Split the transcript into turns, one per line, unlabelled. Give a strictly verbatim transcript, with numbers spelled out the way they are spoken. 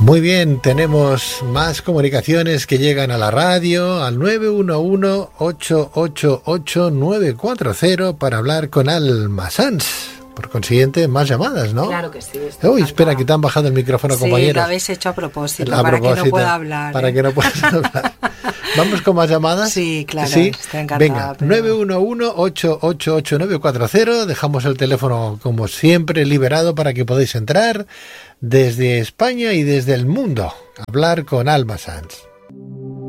Muy bien, tenemos más comunicaciones que llegan a la radio al nueve uno uno, ocho ocho ocho, nueve cuatro cero para hablar con Alma Sanz. Por consiguiente, más llamadas, ¿no?
Claro que sí.
Uy, espera, que te han bajado el micrófono,
sí,
compañeros.
Sí, lo habéis hecho a propósito,
a
para
propósito,
que no pueda hablar.
Para
¿eh?
que no puedas hablar. ¿Vamos con más llamadas?
Sí, claro,
¿Sí?
estoy encantada.
Venga,
pero...
nueve uno uno, ocho ocho ocho, nueve cuatro cero. Dejamos el teléfono, como siempre, liberado para que podáis entrar desde España y desde el mundo. Hablar con Alma Sanz.